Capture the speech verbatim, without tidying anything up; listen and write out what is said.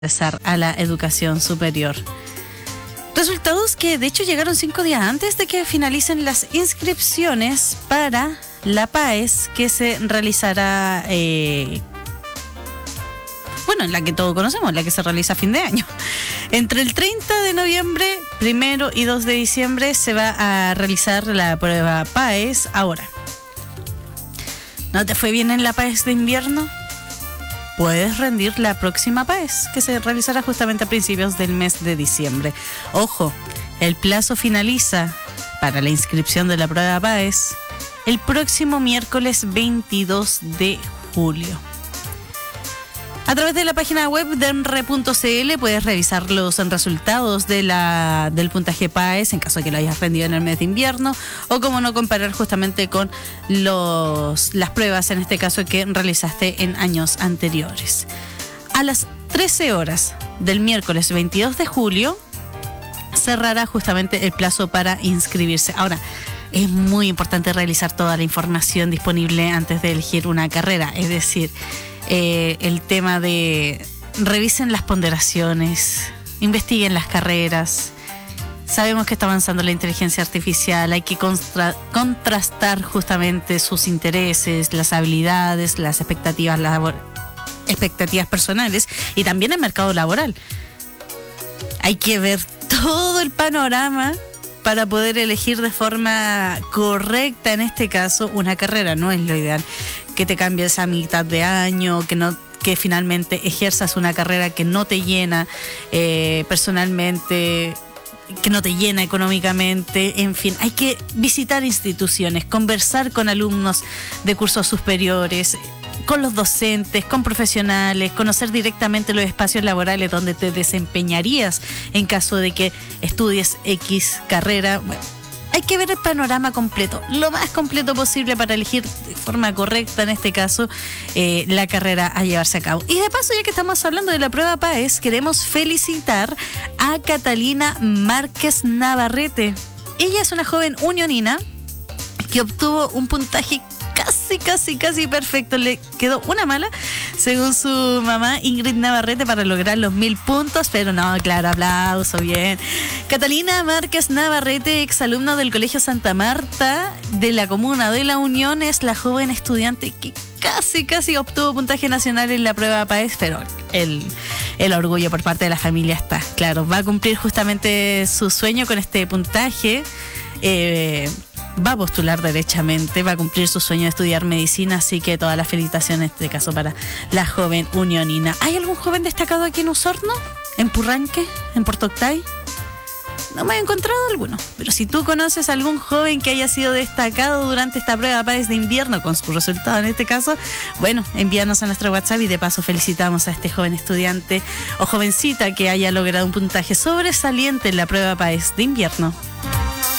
ingresar a la educación superior. Resultados que de hecho llegaron cinco días antes de que finalicen las inscripciones para la PAES que se realizará, eh, bueno, la que todos conocemos, la que se realiza a fin de año. Entre el treinta de noviembre, primero y dos de diciembre se va a realizar la prueba PAES. Ahora, ¿no te fue bien en la PAES de invierno? Puedes rendir la próxima PAES, que se realizará justamente a principios del mes de diciembre. Ojo, el plazo finaliza para la inscripción de la prueba PAES el próximo miércoles veintidós de julio. A través de la página web de enre punto ce ele puedes revisar los resultados de la, del puntaje PAES en caso de que lo hayas rendido en el mes de invierno, o como no, comparar justamente con los, las pruebas, en este caso, que realizaste en años anteriores. A las trece horas del miércoles veintidós de julio cerrará justamente el plazo para inscribirse. Ahora, es muy importante realizar toda la información disponible antes de elegir una carrera, es decir, Eh, el tema de revisen las ponderaciones, investiguen las carreras. Sabemos que está avanzando la inteligencia artificial, hay que contra, contrastar justamente sus intereses, las habilidades, las expectativas, labor, expectativas personales y también el mercado laboral. Hay que ver todo el panorama para poder elegir de forma correcta, en este caso, una carrera. No es lo ideal que te cambies a mitad de año, que no que finalmente ejerzas una carrera que no te llena eh, personalmente, que no te llena económicamente. En fin, hay que visitar instituciones, conversar con alumnos de cursos superiores, con los docentes, con profesionales, conocer directamente los espacios laborales donde te desempeñarías en caso de que estudies X carrera. Bueno, hay que ver el panorama completo, lo más completo posible, para elegir de forma correcta, en este caso, eh, la carrera a llevarse a cabo. Y de paso, ya que estamos hablando de la prueba PAES, queremos felicitar a Catalina Márquez Navarrete. Ella es una joven unionina que obtuvo un puntaje casi, casi, casi perfecto. Le quedó una mala, según su mamá Ingrid Navarrete, para lograr los mil puntos, pero no, claro, aplauso, bien. Catalina Márquez Navarrete, exalumna del Colegio Santa Marta de la comuna de La Unión, es la joven estudiante que casi, casi obtuvo puntaje nacional en la prueba PAES, pero el, el orgullo por parte de la familia está, claro, va a cumplir justamente su sueño con este puntaje. Eh, va a postular derechamente, va a cumplir su sueño de estudiar medicina, así que todas las felicitaciones en este caso para la joven unionina. ¿Hay algún joven destacado aquí en Osorno? ¿En Purranque? ¿En Puerto Octay? No me he encontrado alguno, pero si tú conoces a algún joven que haya sido destacado durante esta prueba PAES de invierno, con su resultado en este caso, bueno, envíanos a nuestro WhatsApp y de paso felicitamos a este joven estudiante o jovencita que haya logrado un puntaje sobresaliente en la prueba PAES de invierno.